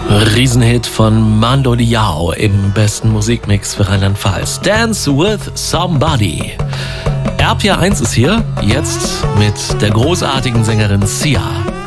Riesenhit von Mando Diao im besten Musikmix für Rheinland-Pfalz. Dance with Somebody. RPR 1 ist hier, jetzt mit der großartigen Sängerin Sia.